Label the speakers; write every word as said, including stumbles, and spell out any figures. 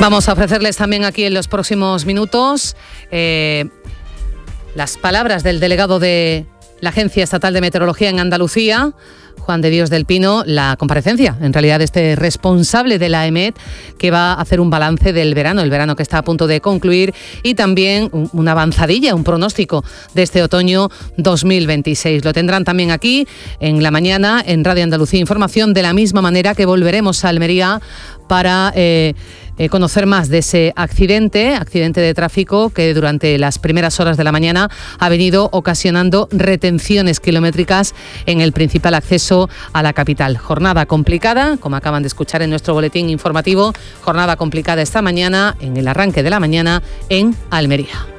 Speaker 1: Vamos a ofrecerles también aquí en los próximos minutos eh, las palabras del delegado de la Agencia Estatal de Meteorología en Andalucía, Juan de Dios del Pino, la comparecencia, en realidad, de este responsable de la E M E T, que va a hacer un balance del verano, el verano que está a punto de concluir, y también una avanzadilla, un pronóstico de este otoño dos mil veintiséis. Lo tendrán también aquí en la mañana en Radio Andalucía Información, de la misma manera que volveremos a Almería para eh, eh, conocer más de ese accidente, accidente de tráfico que durante las primeras horas de la mañana ha venido ocasionando retenciones kilométricas en el principal acceso a la capital. Jornada complicada, como acaban de escuchar en nuestro boletín informativo, jornada complicada esta mañana, en el arranque de la mañana, en Almería.